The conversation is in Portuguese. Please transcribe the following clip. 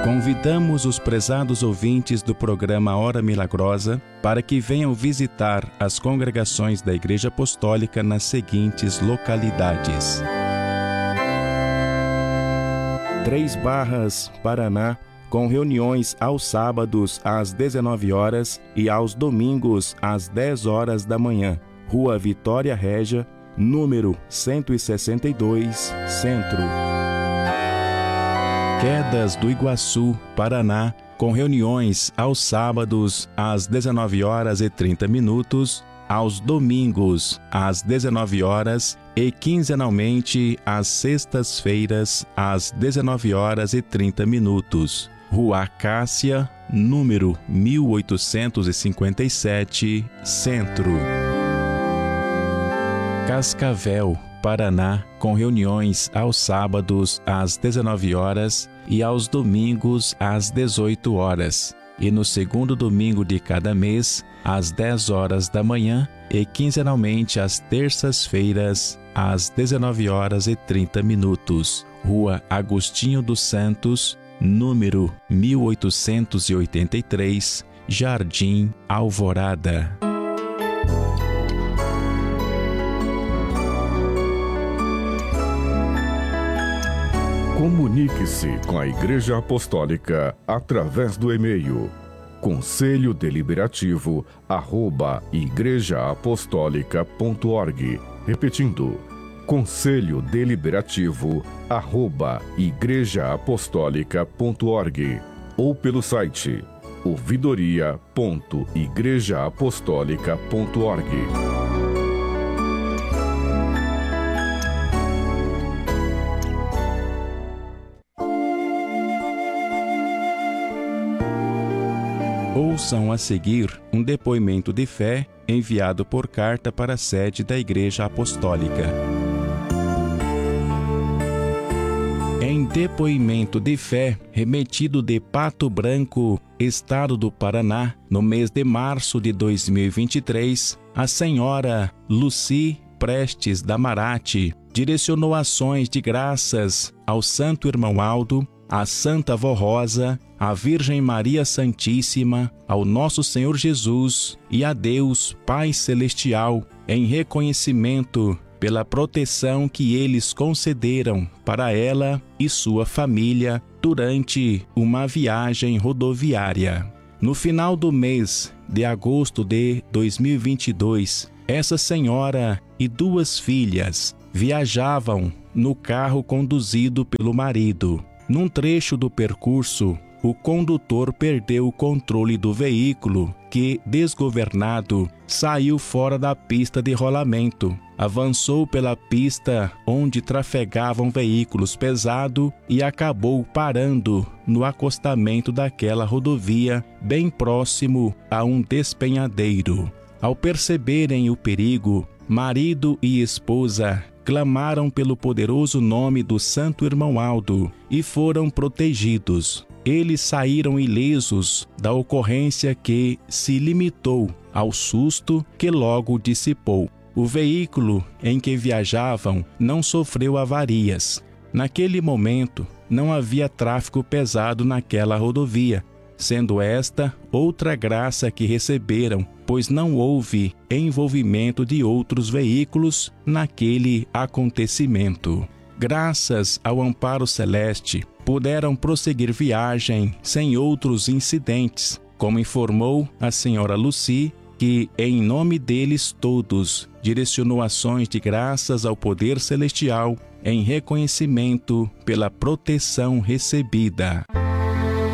Convidamos os prezados ouvintes do programa Hora Milagrosa para que venham visitar as congregações da Igreja Apostólica nas seguintes localidades: 3 Barras, Paraná, com reuniões aos sábados às 19 horas e aos domingos às 10 horas da manhã. Rua Vitória Régia, número 162, Centro. Quedas do Iguaçu, Paraná, com reuniões aos sábados às 19 horas e 30 minutos, aos domingos às 19 horas e quinzenalmente às sextas-feiras às 19 horas e 30 minutos. Rua Acácia, número 1857, Centro. Cascavel, Paraná, com reuniões aos sábados às 19 horas e aos domingos às 18 horas, e no segundo domingo de cada mês, às 10 horas da manhã, e quinzenalmente às terças-feiras, às 19 horas e 30 minutos. Rua Agostinho dos Santos, número 1883, Jardim Alvorada. Comunique-se com a Igreja Apostólica através do e-mail conselhodeliberativo@igrejaapostólica.org. Repetindo, conselhodeliberativo@igrejaapostólica.org, ou pelo site ouvidoria.igrejaapostólica.org. Ouçam a seguir um depoimento de fé enviado por carta para a sede da Igreja Apostólica. Em depoimento de fé remetido de Pato Branco, Estado do Paraná, no mês de março de 2023, a senhora Lucy Prestes Damarati direcionou ações de graças ao Santo Irmão Aldo, à Santa Avó Rosa, à Virgem Maria Santíssima, ao Nosso Senhor Jesus e a Deus Pai Celestial, em reconhecimento pela proteção que eles concederam para ela e sua família durante uma viagem rodoviária. No final do mês de agosto de 2022, essa senhora e 2 filhas viajavam no carro conduzido pelo marido. Num trecho do percurso, o condutor perdeu o controle do veículo que, desgovernado, saiu fora da pista de rolamento, avançou pela pista onde trafegavam veículos pesados e acabou parando no acostamento daquela rodovia, bem próximo a um despenhadeiro. Ao perceberem o perigo, marido e esposa clamaram pelo poderoso nome do Santo Irmão Aldo e foram protegidos. Eles saíram ilesos da ocorrência, que se limitou ao susto que logo dissipou. O veículo em que viajavam não sofreu avarias. Naquele momento, não havia tráfego pesado naquela rodovia, sendo esta outra graça que receberam, pois não houve envolvimento de outros veículos naquele acontecimento. Graças ao amparo celeste, puderam prosseguir viagem sem outros incidentes, como informou a senhora Lucy, que, em nome deles todos, direcionou ações de graças ao poder celestial em reconhecimento pela proteção recebida.